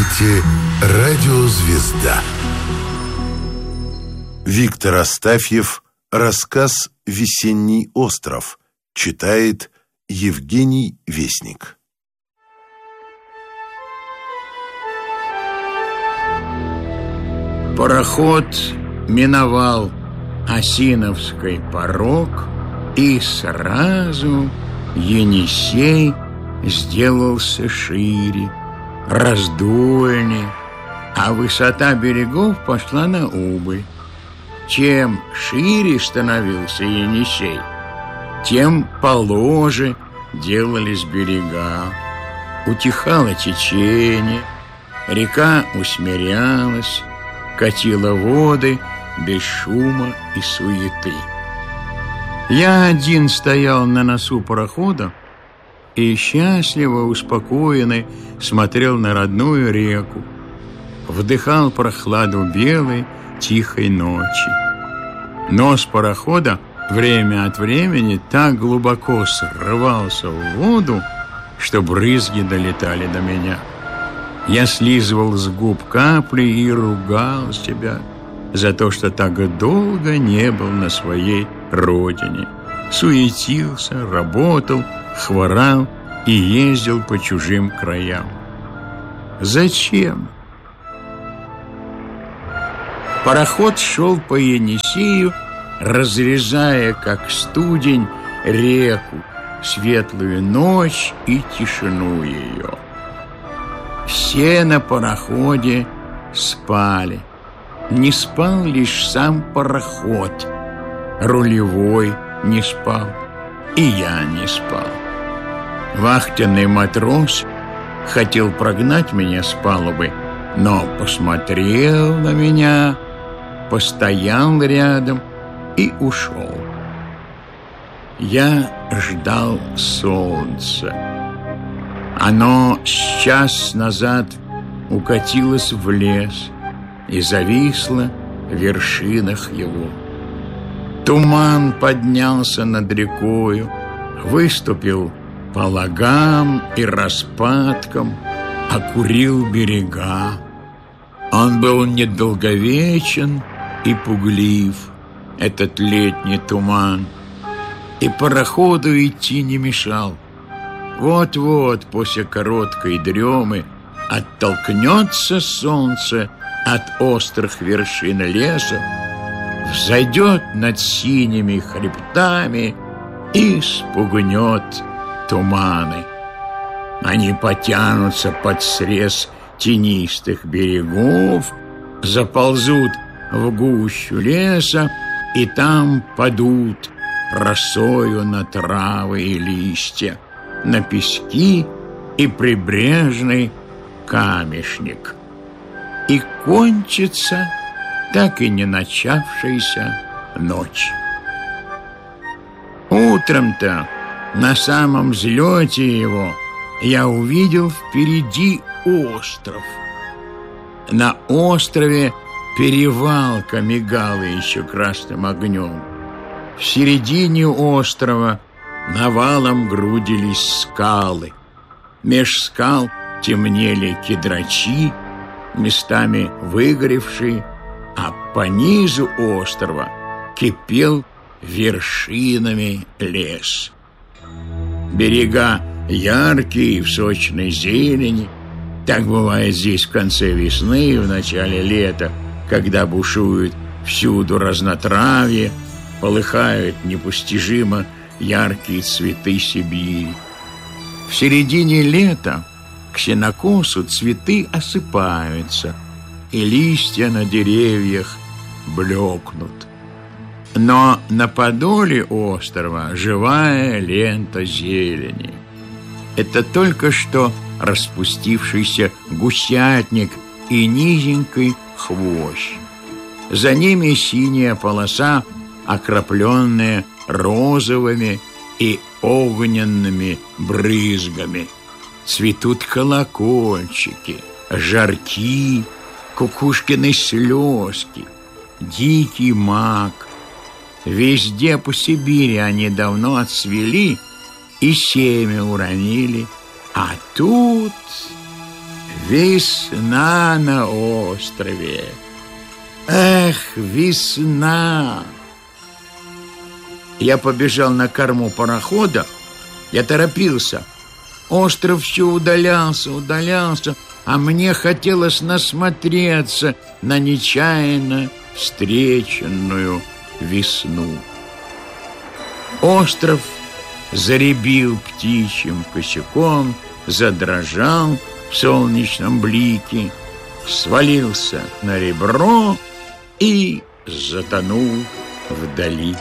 слушаете «Радио Звезда». Виктор Астафьев. Рассказ «Весенний остров». Читает Евгений Весник. Пароход миновал Осиновский порог, и сразу Енисей сделался шире, раздольнее, а высота берегов пошла на убыль. Чем шире становился Енисей, тем положе делались берега. Утихало течение, река усмирялась, катила воды без шума и суеты. Я один стоял на носу парохода и счастливо, успокоенный, смотрел на родную реку, вдыхал прохладу белой, тихой ночи. Нос парохода время от времени так глубоко срывался в воду, что брызги долетали до меня. Я слизывал с губ капли и ругал себя за то, что так долго не был на своей родине. Суетился, работал, хворал и ездил по чужим краям. Зачем? Пароход шел по Енисею, разрезая, как студень, реку, светлую ночь и тишину ее. Все на пароходе спали. Не спал лишь сам пароход. Рулевой не спал, и я не спал. Вахтенный матрос хотел прогнать меня с палубы, но посмотрел на меня, постоял рядом и ушел. Я ждал солнца. Оно с час назад укатилось в лес и зависло в вершинах его. Туман поднялся над рекою, выступил по лагам и распадкам, окурил берега. Он был недолговечен и пуглив, этот летний туман, и пароходу идти не мешал. Вот-вот после короткой дремы оттолкнется солнце от острых вершин леса, взойдет над синими хребтами и спугнет туманы. Они потянутся под срез тенистых берегов, заползут в гущу леса и там падут росою на травы и листья, на пески и прибрежный камешник. И кончится так и не начавшаяся ночь. Утром-то на самом взлете его я увидел впереди остров. На острове перевалка мигала еще красным огнем. В середине острова навалом грудились скалы. Меж скал темнели кедрачи, местами выгоревшие, а по низу острова кипел вершинами лес. Берега яркие, в сочной зелени. Так бывает здесь в конце весны и в начале лета, когда бушует всюду разнотравье, полыхают непостижимо яркие цветы Сибири. В середине лета к сенокосу цветы осыпаются, и листья на деревьях блекнут. Но на подоле острова живая лента зелени. Это только что распустившийся гусятник и низенький хвощ. За ними синяя полоса, окропленная розовыми и огненными брызгами. Цветут колокольчики, жарки, кукушкины слезки, дикий мак. Везде по Сибири они давно отцвели и семя уронили, а тут Весна на острове. Эх, весна! Я побежал на корму парохода. Я торопился. Остров все удалялся, а мне хотелось насмотреться на нечаянно встреченную весну. Остров заребил птичьим косяком, задрожал в солнечном блике, свалился на ребро и затонул вдали.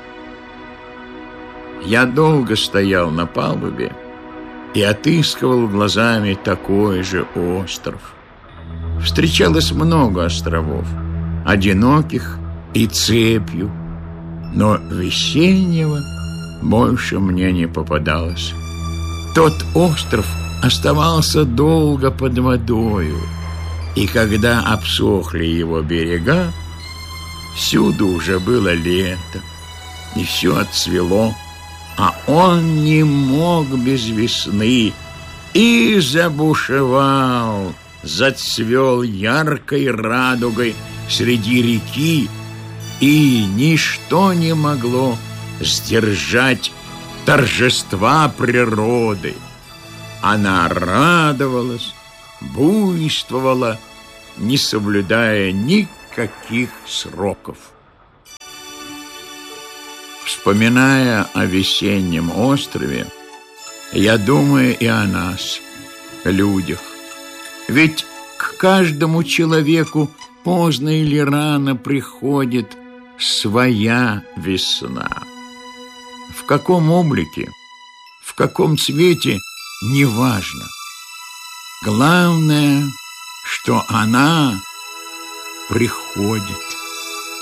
Я долго стоял на палубе и отыскивал глазами такой же остров. Встречалось много островов, одиноких и цепью, но весеннего больше мне не попадалось. Тот остров оставался долго под водою, и когда обсохли его берега, всюду уже было лето, и все отцвело, а он не мог без весны, и забушевал, зацвел яркой радугой среди реки, и ничто не могло сдержать торжества природы. Она радовалась, буйствовала, не соблюдая никаких сроков. Вспоминая о весеннем острове, я думаю и о нас, людях. Ведь к каждому человеку поздно или рано приходит своя весна. В каком облике, в каком цвете – неважно. Главное, что она приходит.